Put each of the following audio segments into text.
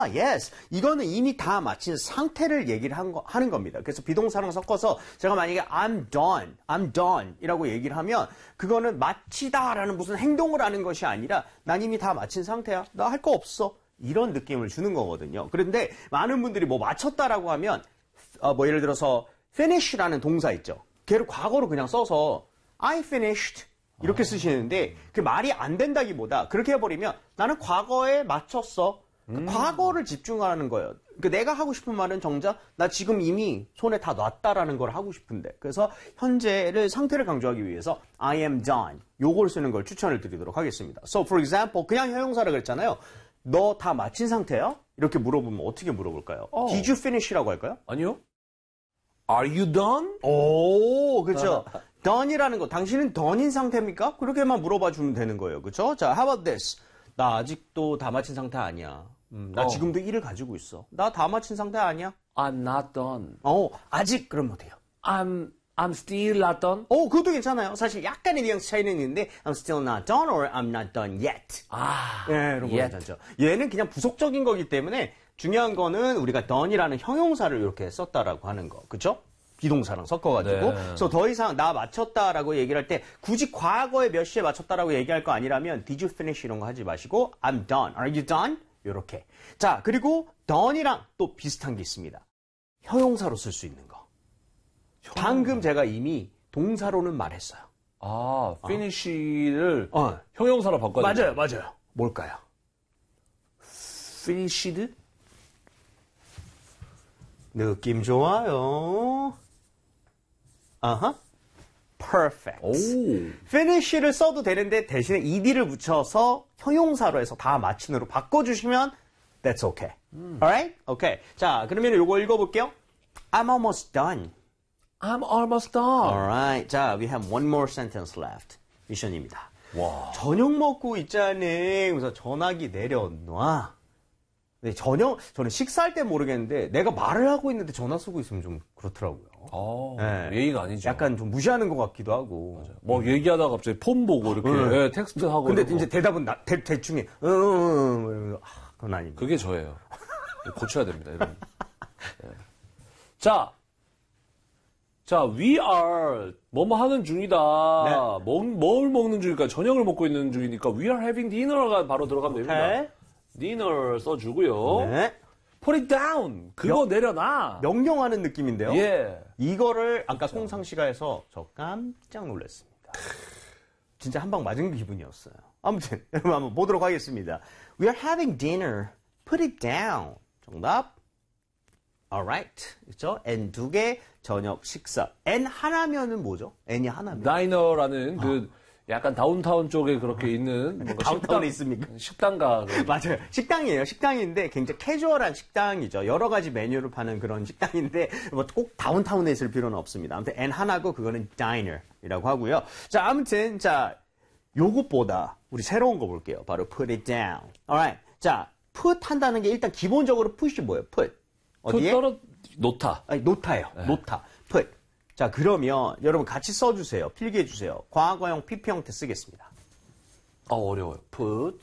yes. 이거는 이미 다 마친 상태를 얘기를 하는 겁니다. 그래서 비동사랑 섞어서 제가 만약에 I'm done 이라고 얘기를 하면 그거는 마치다라는 무슨 행동을 하는 것이 아니라 난 이미 다 마친 상태야. 나 할 거 없어. 이런 느낌을 주는 거거든요. 그런데 많은 분들이 뭐 마쳤다라고 하면 뭐 예를 들어서 finish라는 동사 있죠. 걔를 과거로 그냥 써서 I finished 이렇게 쓰시는데 그 말이 안 된다기보다 그렇게 해버리면 나는 과거에 마쳤어. 과거를 집중하는 거예요. 그러니까 내가 하고 싶은 말은 정작 나 지금 이미 손에 다 놨다라는 걸 하고 싶은데 그래서 현재를 상태를 강조하기 위해서 I am done 요걸 쓰는 걸 추천을 드리도록 하겠습니다. So for example 그냥 형용사라 그랬잖아요. 너 다 마친 상태야? 이렇게 물어보면 어떻게 물어볼까요? Did you finish라고 할까요? 아니요. Are you done? 오, 그렇죠. done이라는 거, 당신은 done인 상태입니까? 그렇게만 물어봐 주면 되는 거예요. 그렇죠? 자, how about this? 나 아직도 다 마친 상태 아니야. 나 지금도 일을 가지고 있어. 나 다 마친 상태 아니야? I'm not done. 아직 그러면 어때요? I'm still not done. 그것도 괜찮아요. 사실 약간의 뉘앙스 차이는 있는데 I'm still not done or I'm not done yet. 네, 이런 거 괜찮죠. 얘는 그냥 부속적인 거기 때문에 중요한 거는 우리가 done이라는 형용사를 이렇게 썼다라고 하는 거. 그렇죠? 비동사랑 섞어가지고. 네. 그래서 더 이상 나 마쳤다라고 얘기를 할 때 굳이 과거에 몇 시에 마쳤다라고 얘기할 거 아니라면 Did you finish 이런 거 하지 마시고 I'm done. Are you done? 요렇게. 자, 그리고 done이랑 또 비슷한 게 있습니다. 형용사로 쓸 수 있는 거. 방금 제가 이미 동사로는 말했어요. finish를 형용사로 바꿔야 돼요. 맞아요. 뭘까요? finished? 느낌 좋아요. perfect. finish를 써도 되는데 대신에 ed를 붙여서 형용사로 해서 다 마친으로 바꿔주시면 that's okay. Alright? Okay. 자, 그러면 이거 읽어볼게요. I'm almost done. I'm almost done. Alright. 자, we have one more sentence left. 미션입니다. 와. 저녁 먹고 있자네. 그래서 전화기 내려놔. 네, 저는 식사할 때 모르겠는데 내가 말을 하고 있는데 전화 쓰고 있으면 좀 그렇더라고요. 네. 예의가 아니죠. 약간 좀 무시하는 것 같기도 하고. 맞아요. 뭐 얘기하다가 갑자기 폰 보고 이렇게 텍스트하고. 근데 이제 대답은 대충해. 그건 아닙니다. 그게 저예요. 고쳐야 됩니다. 이런. 네. 자, we are 뭐뭐 하는 중이다. 네. 뭘 먹는 중일까? 저녁을 먹고 있는 중이니까 we are having dinner가 바로 들어가면 됩니다. dinner 써주고요. 네. put it down. 그거 내려놔. 명령하는 느낌인데요. 예. 이거를 아까 송상 씨가 해서 저 깜짝 놀랐습니다. 진짜 한 방 맞은 기분이었어요. 아무튼 여러분 한번 보도록 하겠습니다. We are having dinner. Put it down. 정답. Alright. 그렇죠? N 두 개 저녁 식사. N 하나면은 뭐죠? N이 하나면. 다이너라는 그 약간 다운타운 쪽에 그렇게 있는 뭔가 다운타운에 있습니까? 식당가. 맞아요. 식당이에요. 식당인데 굉장히 캐주얼한 식당이죠. 여러 가지 메뉴를 파는 그런 식당인데 뭐 꼭 다운타운에 있을 필요는 없습니다. 아무튼 N 하나고 그거는 diner이라고 하고요. 자, 아무튼 자 요것보다 우리 새로운 거 볼게요. 바로 put it down. Alright. 자, put 한다는 게 일단 기본적으로 put이 뭐예요? put. 어디에? 놓다. 아니, 놓다예요. 네. 놓다. put. 자, 그러면 여러분 같이 써주세요. 필기해주세요. 과거형 PP 형태 쓰겠습니다. 어려워요. put.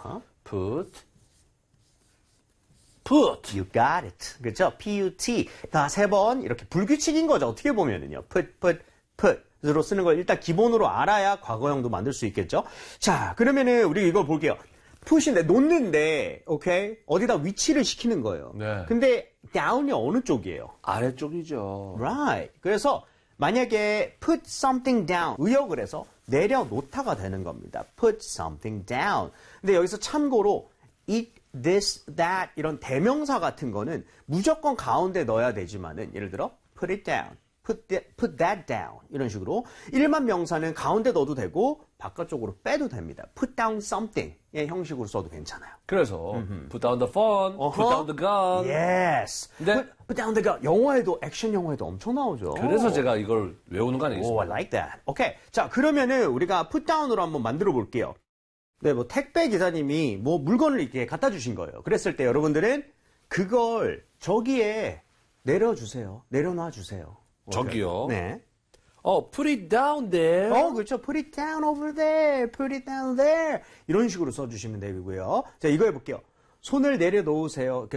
You got it. 그렇죠? PUT. 다 세 번 이렇게 불규칙인 거죠. 어떻게 보면은요. put으로 쓰는 걸 일단 기본으로 알아야 과거형도 만들 수 있겠죠. 자, 그러면은 우리 이걸 볼게요. put인데 놓는데, 오케이? 어디다 위치를 시키는 거예요. 네. 근데 down이 어느 쪽이에요? 아래쪽이죠. Right. 그래서 만약에 put something down 의역을 해서 내려놓다가 되는 겁니다. put something down. 근데 여기서 참고로 it, this, that 이런 대명사 같은 거는 무조건 가운데 넣어야 되지만은 예를 들어 put it down, put that down 이런 식으로 일반 명사는 가운데 넣어도 되고 바깥쪽으로 빼도 됩니다. put down something의 형식으로 써도 괜찮아요. 그래서 put down the phone, put down the gun. Yes. put down the gun. 영화에도 액션 영화에도 엄청 나오죠. 그래서 제가 이걸 외우는 거 아니겠습니까? Oh, I like that. 오케이. 자, 그러면은 우리가 put down으로 한번 만들어 볼게요. 네, 뭐 택배 기사님이 뭐 물건을 이렇게 갖다 주신 거예요. 그랬을 때 여러분들은 그걸 저기에 내려주세요. 내려놔 주세요. 저기요? 네. put it down there. 그렇죠. Put it down over there. Put it down there. 이런 식으로 써주시면 되고요. 자, 이거 해볼게요. 손을 내려놓으세요.